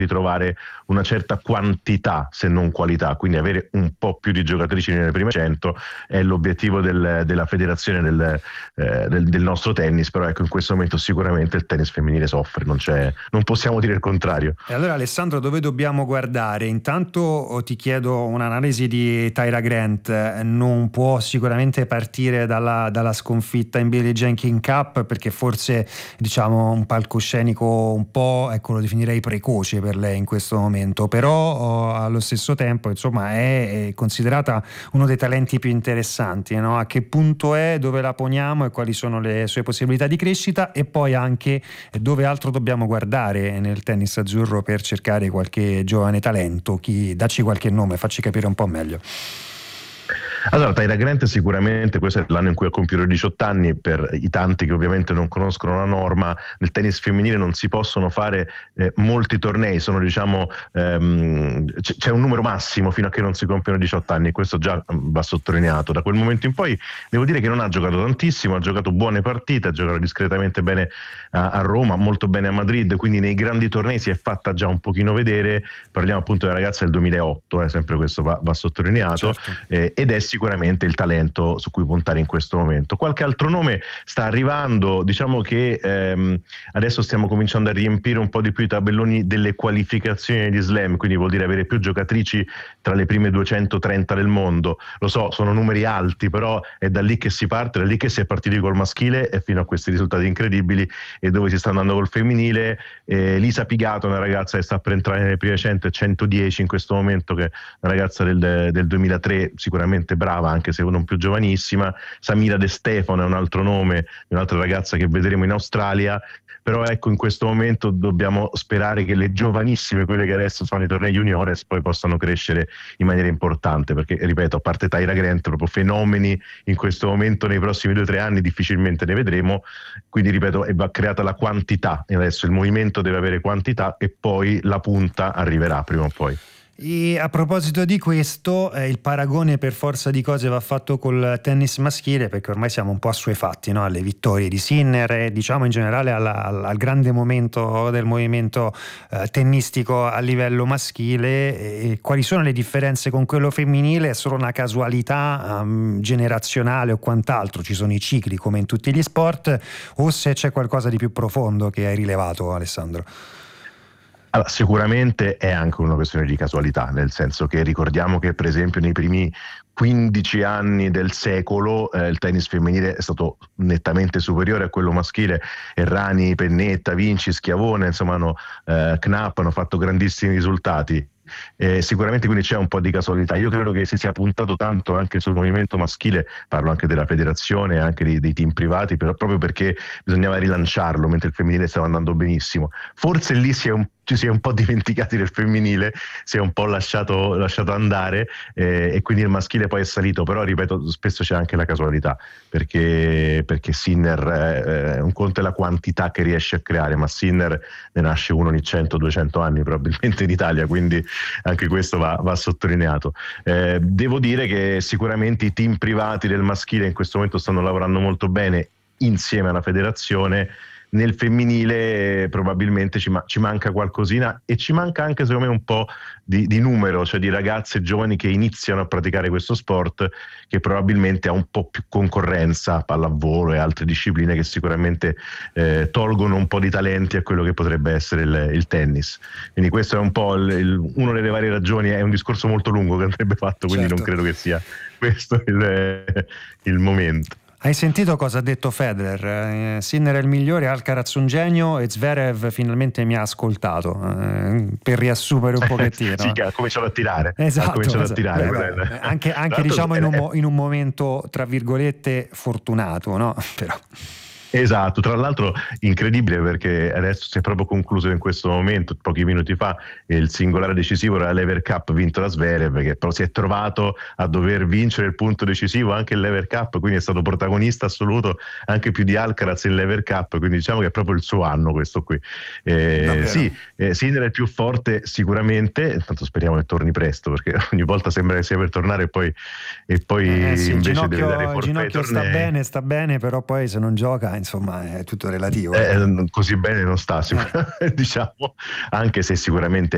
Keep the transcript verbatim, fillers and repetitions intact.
di trovare una certa quantità se non qualità, quindi avere un po' più di giocatrici nelle prime cento è l'obiettivo del, della federazione del, eh, del, del nostro tennis, però ecco in questo momento sicuramente il tennis femminile soffre, non, c'è, non possiamo dire il contrario. E allora Alessandro, dove dobbiamo guardare? Intanto ti chiedo un'analisi di Tyra Grant. Non può sicuramente partire dalla, dalla sconfitta in Billie Jean King Cup, perché forse diciamo un palcoscenico un po', ecco, lo definirei precoce per lei in questo momento, però oh, allo stesso tempo insomma è, è considerata uno dei talenti più interessanti, no? A che punto è, dove la poniamo e quali sono le sue possibilità di crescita, e poi anche dove altro dobbiamo guardare nel tennis azzurro per cercare qualche giovane talento. Chi, dacci qualche nome, facci capire un po' meglio. Allora, Tyra Grant sicuramente questo è l'anno in cui ha compiuto diciotto anni. Per i tanti che ovviamente non conoscono la norma, nel tennis femminile non si possono fare eh, molti tornei, sono diciamo ehm, c- c'è un numero massimo fino a che non si compiono diciotto anni, questo già va sottolineato. Da quel momento in poi devo dire che non ha giocato tantissimo, ha giocato buone partite, ha giocato discretamente bene a, a Roma, molto bene a Madrid, quindi nei grandi tornei si è fatta già un pochino vedere. Parliamo appunto della ragazza del duemilaotto, eh, sempre questo va, va sottolineato, certo. eh, ed è sicuramente il talento su cui puntare in questo momento. Qualche altro nome sta arrivando, diciamo che ehm, adesso stiamo cominciando a riempire un po' di più i tabelloni delle qualificazioni di slam, quindi vuol dire avere più giocatrici tra le prime duecentotrenta del mondo. Lo so, sono numeri alti, però è da lì che si parte, da lì che si è partiti col maschile e fino a questi risultati incredibili, e dove si sta andando col femminile. eh, Lisa Pigato, una ragazza che sta per entrare nelle prime cento e centodieci in questo momento, che è una ragazza del, del duemilatré, sicuramente brava anche se non più giovanissima. Samira De Stefano è un altro nome, un'altra ragazza che vedremo in Australia. Però ecco, in questo momento dobbiamo sperare che le giovanissime, quelle che adesso fanno i tornei juniores, poi possano crescere in maniera importante, perché ripeto, a parte Tyra Grant, proprio fenomeni in questo momento nei prossimi due o tre anni difficilmente ne vedremo. Quindi ripeto, va creata la quantità, e adesso il movimento deve avere quantità e poi la punta arriverà prima o poi. E a proposito di questo, eh, il paragone per forza di cose va fatto col tennis maschile, perché ormai siamo un po' assuefatti, no? Alle vittorie di Sinner e diciamo in generale alla, al, al grande momento del movimento eh, tennistico a livello maschile. E quali sono le differenze con quello femminile? È solo una casualità um, generazionale o quant'altro? Ci sono i cicli come in tutti gli sport, o se c'è qualcosa di più profondo che hai rilevato, Alessandro? Allora, sicuramente è anche una questione di casualità, nel senso che ricordiamo che per esempio nei primi quindici anni del secolo eh, il tennis femminile è stato nettamente superiore a quello maschile. Errani, Pennetta, Vinci, Schiavone, insomma hanno, eh, Knapp hanno fatto grandissimi risultati. Eh, sicuramente quindi c'è un po' di casualità. Io credo che si sia puntato tanto anche sul movimento maschile, parlo anche della federazione, anche dei, dei team privati, però proprio perché bisognava rilanciarlo mentre il femminile stava andando benissimo. Forse lì si è un ci si è un po' dimenticati del femminile, si è un po' lasciato, lasciato andare, eh, e quindi il maschile poi è salito. Però ripeto, spesso c'è anche la casualità, perché, perché Sinner eh, un conto è la quantità che riesce a creare, ma Sinner ne nasce uno ogni cento duecento anni probabilmente in Italia, quindi anche questo va, va sottolineato. Eh, devo dire che sicuramente i team privati del maschile in questo momento stanno lavorando molto bene insieme alla federazione. Nel femminile probabilmente ci, ma- ci manca qualcosina, e ci manca anche secondo me un po' di, di numero, cioè di ragazze giovani che iniziano a praticare questo sport, che probabilmente ha un po' più concorrenza, pallavolo e altre discipline che sicuramente eh, tolgono un po' di talenti a quello che potrebbe essere il, il tennis. Quindi questo è un po' il, il, uno delle varie ragioni. È un discorso molto lungo che andrebbe fatto, quindi certo. Non credo che sia questo il, il momento. Hai sentito cosa ha detto Federer? Eh, Sinner è il migliore, Alcaraz un genio e Zverev finalmente mi ha ascoltato, eh, per riassumere un pochettino. Sì, che ha cominciato a tirare. Esatto, ha cominciato esatto. a tirare. Eh, anche anche diciamo in un, in un momento tra virgolette fortunato, no? Però. Esatto, tra l'altro incredibile, perché adesso si è proprio concluso in questo momento, pochi minuti fa, il singolare decisivo era l'Ever Cup vinto da Zverev, che però si è trovato a dover vincere il punto decisivo anche l'Ever Cup, quindi è stato protagonista assoluto anche più di Alcaraz in l'Ever Cup, quindi diciamo che è proprio il suo anno questo qui. Eh, sì, eh, Sinner è il più forte sicuramente, tanto speriamo che torni presto, perché ogni volta sembra che sia per tornare e poi, e poi eh, sì, invece ginocchio, deve dare forfait. Il ginocchio sta bene, sta bene, però poi se non gioca insomma è tutto relativo. Eh, così bene non sta sicuramente, diciamo, anche se sicuramente